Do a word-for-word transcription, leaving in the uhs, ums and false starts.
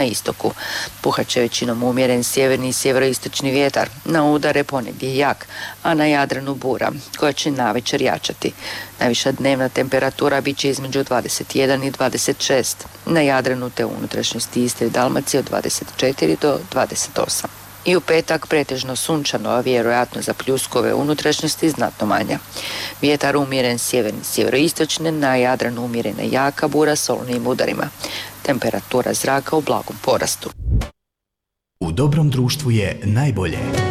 Na istoku puhat će većinom umjeren sjeverni i sjeveroistočni vjetar, na udare ponegdje jak, a na Jadranu bura, koja će navečer jačati. Najviša dnevna temperatura bit će između dvadeset jedan i dvadeset šest, na Jadranu te u unutrašnjosti Istre i Dalmacije od dvadeset četiri do dvadeset osam. I u petak pretežno sunčano, a vjerojatno za pljuskove unutrašnjosti znatno manja. Vjetar umjeren sjeverni, sjeveroistočni, na Jadranu umjerena jaka bura s olujnim udarima. Temperatura zraka u blagom porastu. U dobrom društvu je najbolje.